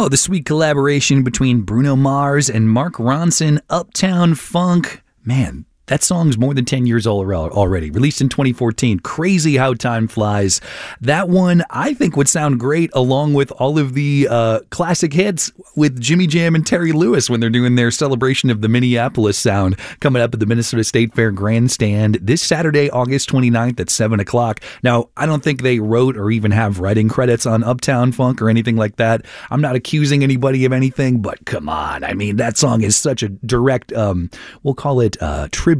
Oh, the sweet collaboration between Bruno Mars and Mark Ronson, Uptown Funk. Man, that song's more than 10 years old already. Released in 2014. Crazy how time flies. That one, I think, would sound great along with all of the classic hits with Jimmy Jam and Terry Lewis when they're doing their celebration of the Minneapolis sound coming up at the Minnesota State Fair Grandstand this Saturday, August 29th at 7 o'clock. Now, I don't think they wrote or even have writing credits on Uptown Funk or anything like that. I'm not accusing anybody of anything, but come on. I mean, that song is such a direct, we'll call it tribute,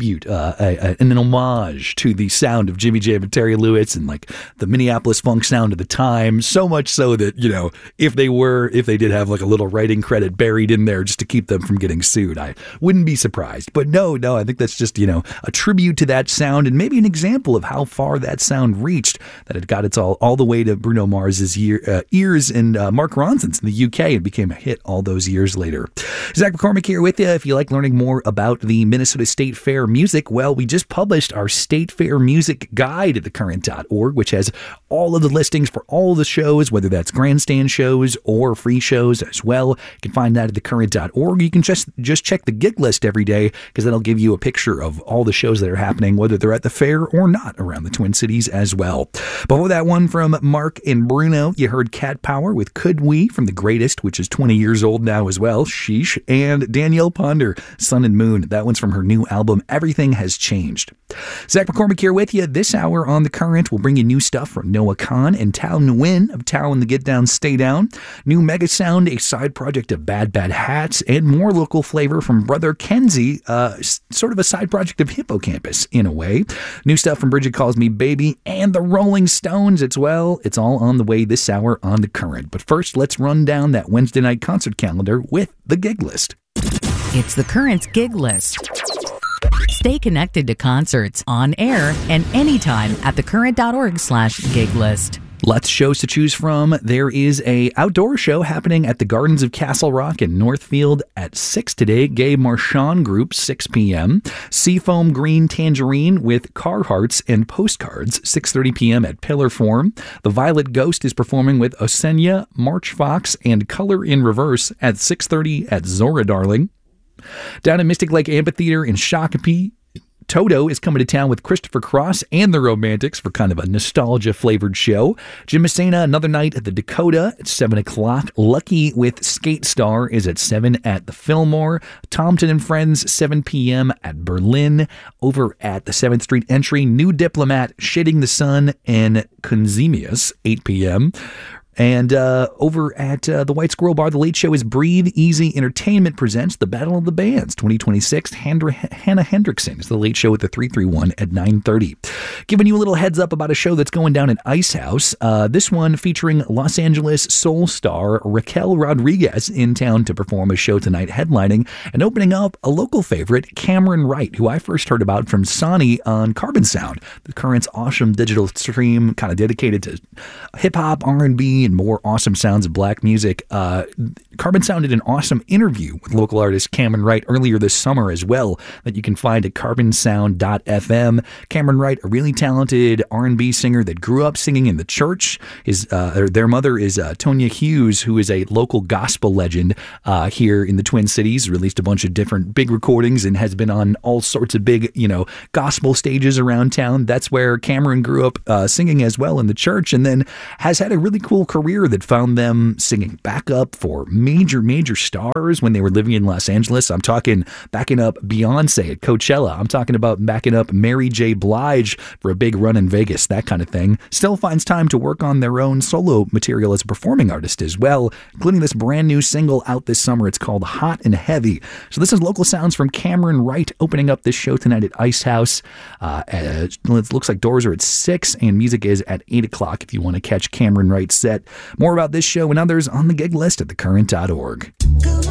an homage to the sound of Jimmy Jam and Terry Lewis and like the Minneapolis funk sound of the time. So much so that, you know, if they did have like a little writing credit buried in there just to keep them from getting sued, I wouldn't be surprised. But no, I think that's just, you know, a tribute to that sound and maybe an example of how far that sound reached, that it got its all the way to Bruno Mars's ears and Mark Ronson's in the UK and became a hit all those years later. Zach McCormick here with you. If you like learning more about the Minnesota State Fair music, well, we just published our State Fair music guide at thecurrent.org, which has all of the listings for all the shows, whether that's grandstand shows or free shows as well. You can find that at thecurrent.org. You can just check the gig list every day because that'll give you a picture of all the shows that are happening, whether they're at the fair or not around the Twin Cities as well. Before that one from Mark and Bruno, you heard Cat Power with Could We from The Greatest, which is 20 years old now as well. Sheesh. And Danielle Ponder, Sun and Moon. That one's from her new album, Everything Has Changed. Zach McCormick here with you. This hour on The Current, we'll bring you new stuff from Noah Khan and Tao Nguyen of Tao and the Get Down Stay Down. New Mega Sound, a side project of Bad Bad Hats, and more local flavor from Brother Kenzie, sort of a side project of Hippocampus in a way. New stuff from Bridget Calls Me Baby and the Rolling Stones as well. It's all on the way this hour on The Current. But first, let's run down that Wednesday night concert calendar with the gig list. It's The Current's gig list. Stay connected to concerts on air and anytime at thecurrent.org/gig list. Lots of shows to choose from. There is a outdoor show happening at the Gardens of Castle Rock in Northfield at 6 today. Gabe Marchand Group, 6 p.m. Seafoam Green Tangerine with Carhartts and Postcards, 6:30 p.m. at Pillar Forum. The Violet Ghost is performing with Osenia, March Fox, and Color in Reverse at 6:30 at Zora Darling. Down at Mystic Lake Amphitheater in Shakopee, Toto is coming to town with Christopher Cross and the Romantics for kind of a nostalgia-flavored show. Jim Messina, another night at the Dakota at 7 o'clock. Lucky with Skate Star is at 7 at the Fillmore. Thompson and Friends, 7 p.m. at Berlin. Over at the 7th Street Entry, New Diplomat, Shading the Sun, and Conzemius, 8 p.m. And over at the White Squirrel Bar, the late show is Breathe Easy Entertainment presents The Battle of the Bands 2026. Hannah Hendrickson is the late show at the 331 at 9:30. Giving you a little heads up about a show that's going down at Ice House. This one featuring Los Angeles soul star Raquel Rodriguez in town to perform a show tonight, headlining and opening up a local favorite, Cameron Wright, who I first heard about from Sonny on Carbon Sound, the Current's awesome digital stream kind of dedicated to hip-hop, R&B, and more awesome sounds of black music. Carbon Sound did an awesome interview with local artist Cameron Wright earlier this summer as well that you can find at carbonsound.fm. Cameron Wright, a really talented R&B singer that grew up singing in the church. Their mother is Tonya Hughes, who is a local gospel legend here in the Twin Cities. Released a bunch of different big recordings and has been on all sorts of big, gospel stages around town. That's where Cameron grew up singing as well in the church, and then has had a really cool career that found them singing backup for major stars when they were living in Los Angeles. I'm talking backing up Beyonce at Coachella. I'm talking about backing up Mary J. Blige for a big run in Vegas, that kind of thing. Still finds time to work on their own solo material as a performing artist as well, including this brand new single out this summer. It's called Hot and Heavy. So this is local sounds from Cameron Wright opening up this show tonight at Ice House. It looks like doors are at 6 and music is at 8 o'clock if you want to catch Cameron Wright's set. More about this show and others on the gig list at thecurrent.org.